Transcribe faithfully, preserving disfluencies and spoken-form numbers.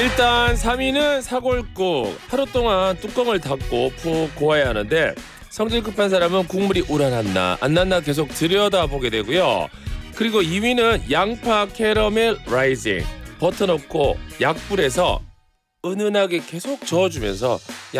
일단 삼 위는 사골국. 하루 동안 뚜껑을 닫고 푹 고아야 하는데 성질 급한 사람은 국물이 우러났나 안 났나 계속 들여다보게 되고요. 그리고 이 위는 양파 캐러멜 라이징. 버터 넣고 약불에서 은은하게 계속 저어주면서